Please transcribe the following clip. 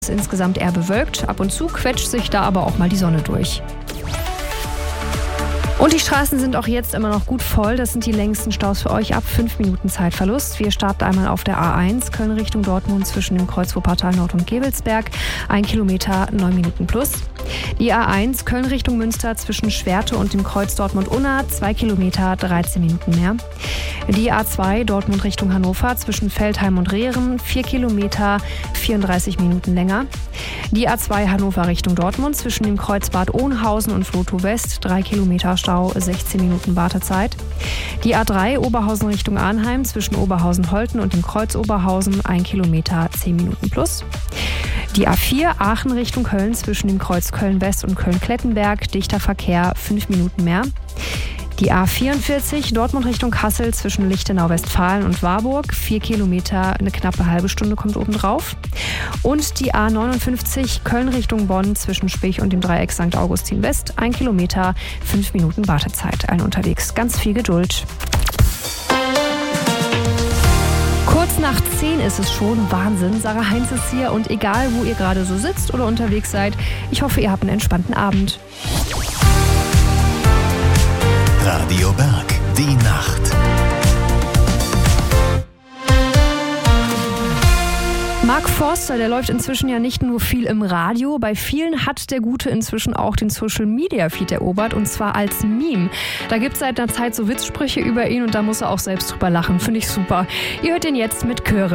ist insgesamt eher bewölkt. Ab und zu quetscht sich da aber auch mal die Sonne durch. Und die Straßen sind auch jetzt immer noch gut voll. Das sind die längsten Staus für euch ab 5 Minuten Zeitverlust. Wir starten einmal auf der A1 Köln Richtung Dortmund zwischen dem Kreuz Wuppertal Nord und Gebelsberg. 1 Kilometer, 9 Minuten plus. Die A1 Köln Richtung Münster zwischen Schwerte und dem Kreuz Dortmund-Unna 2 Kilometer, 13 Minuten mehr. Die A2 Dortmund Richtung Hannover zwischen Veltheim und Rehren 4 Kilometer, 34 Minuten länger. Die A2 Hannover Richtung Dortmund zwischen dem Kreuz Bad Oeynhausen und Vlotho West 3 Kilometer Stau, 16 Minuten Wartezeit. Die A3 Oberhausen Richtung Arnheim zwischen Oberhausen-Holten und dem Kreuz Oberhausen 1 Kilometer, 10 Minuten plus. Die A4 Aachen Richtung Köln zwischen dem Kreuz Köln-West und Köln-Klettenberg, dichter Verkehr, 5 Minuten mehr. Die A44 Dortmund Richtung Kassel zwischen Lichtenau-Westfalen und Warburg, 4 Kilometer, eine knappe halbe Stunde kommt obendrauf. Und die A59 Köln Richtung Bonn zwischen Spich und dem Dreieck St. Augustin West, 1 Kilometer, 5 Minuten Wartezeit. Allen unterwegs ganz viel Geduld. Kurz nach 10 ist es schon. Wahnsinn. Sarah Heinz ist hier und egal, wo ihr gerade so sitzt oder unterwegs seid, ich hoffe, ihr habt einen entspannten Abend. Radio Berg, die Nacht. Mark Forster, der läuft inzwischen ja nicht nur viel im Radio. Bei vielen hat der Gute inzwischen auch den Social-Media-Feed erobert und zwar als Meme. Da gibt es seit einer Zeit so Witzsprüche über ihn und da muss er auch selbst drüber lachen. Finde ich super. Ihr hört ihn jetzt mit Chöre.